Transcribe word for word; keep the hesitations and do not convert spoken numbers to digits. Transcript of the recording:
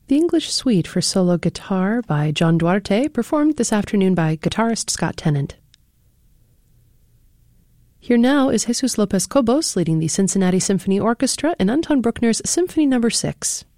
The English Suite for solo guitar by John Duarte, performed this afternoon by guitarist Scott Tennant. Here now is Jesus Lopez Cobos leading the Cincinnati Symphony Orchestra in Anton Bruckner's Symphony Number six.